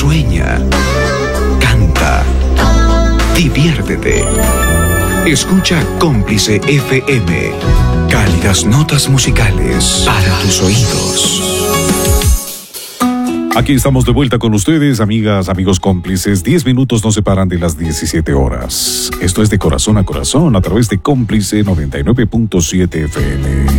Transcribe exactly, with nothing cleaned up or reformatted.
Sueña, canta, diviértete. Escucha Cómplice F M. Cálidas notas musicales para tus oídos. Aquí estamos de vuelta con ustedes, amigas, amigos cómplices. Diez minutos nos separan de las diecisiete horas. Esto es de corazón a corazón a través de Cómplice noventa y nueve punto siete F M.